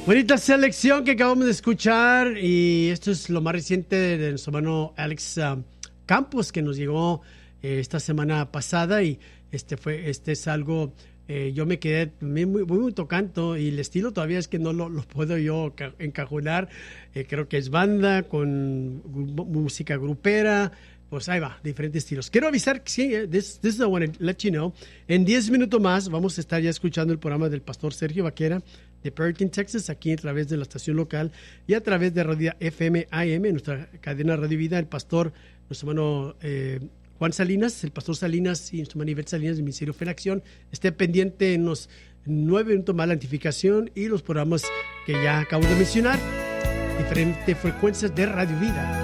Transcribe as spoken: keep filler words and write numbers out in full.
Bonita selección que acabamos de escuchar, y esto es lo más reciente de nuestro hermano Alex uh, Campos, que nos llegó eh, esta semana pasada, y este fue este es algo, eh, yo me quedé muy, muy, muy tocando, y el estilo todavía es que no lo, lo puedo yo encajonar. Eh, creo que es banda con música grupera. Pues ahí va, diferentes estilos. Quiero avisar que sí, this, this is I want to let you know. En diez minutos más vamos a estar ya escuchando el programa del pastor Sergio Vaquera de Perkin, Texas, aquí a través de la estación local y a través de Radio F M A M, nuestra cadena Radio Vida. El pastor, nuestro hermano eh, Juan Salinas, el pastor Salinas y nuestro hermano Ivette Salinas del Ministerio Fe en Acción. Esté pendiente en unos nueve minutos más la notificación y los programas que ya acabo de mencionar. Diferentes frecuencias de Radio Vida.